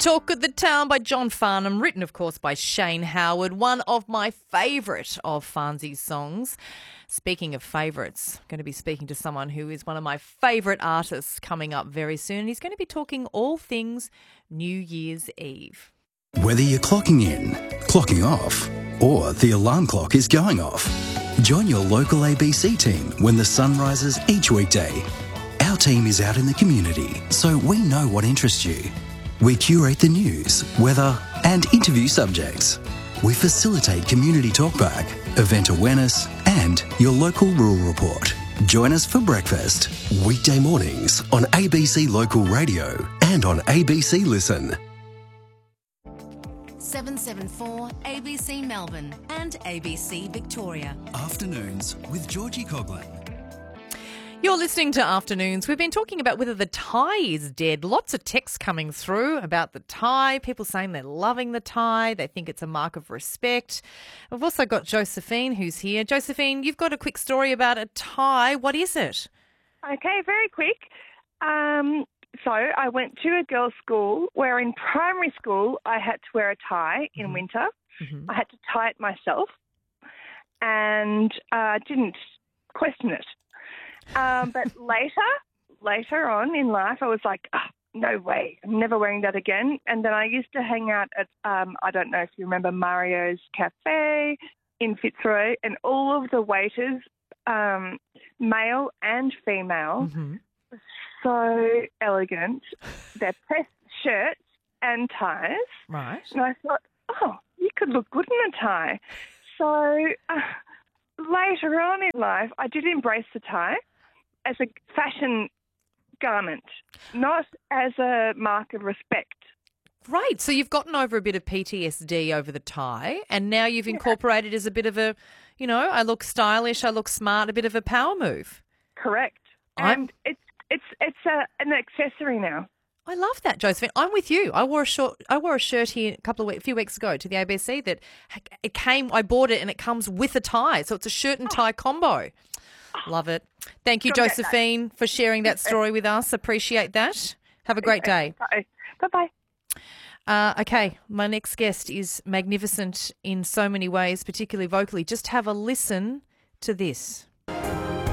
Talk of the Town by John Farnham, written, of course, by Shane Howard, one of my favourite of Farnsey's songs. Speaking of favourites, I'm going to be speaking to someone who is one of my favourite artists coming up very soon. He's going to be talking all things New Year's Eve. Whether you're clocking in, clocking off, or the alarm clock is going off, join your local ABC team when the sun rises each weekday. Our team is out in the community, so we know what interests you. We curate the news, weather, and interview subjects. We facilitate community talkback, event awareness, and your local rural report. Join us for breakfast. Weekday mornings on ABC Local Radio and on ABC Listen. 774 ABC Melbourne and ABC Victoria. Afternoons with Georgie Coughlin. You're listening to Afternoons. We've been talking about whether the tie is dead. Lots of texts coming through about the tie. People saying they're loving the tie. They think it's a mark of respect. We've also got Josephine who's here. Josephine, you've got a quick story about a tie. What is it? Okay, very quick. So I went to a girls' school where in primary school I had to wear a tie in winter. Mm-hmm. I had to tie it myself and didn't question it. But later on in life, I was like, oh, no way, I'm never wearing that again. And then I used to hang out at, I don't know if you remember Mario's Cafe in Fitzroy, and all of the waiters, male and female, were so elegant. They're pressed shirts and ties. Right. And I thought, oh, you could look good in a tie. So later on in life, I did embrace the tie as a fashion garment, not as a mark of respect. Right. So you've gotten over a bit of PTSD over the tie, and now you've incorporated as a bit of a, you know, I look stylish, I look smart, a bit of a power move. Correct. And it's an accessory now. I love that, Josephine. I'm with you. I wore a shirt here a few weeks ago to the ABC that I bought it and it comes with a tie. So it's a shirt and tie combo. Love it. Thank you, Josephine, for sharing that story with us. Appreciate that. Have a great day. Bye-bye. Okay, my next guest is magnificent in so many ways, particularly vocally. Just have a listen to this.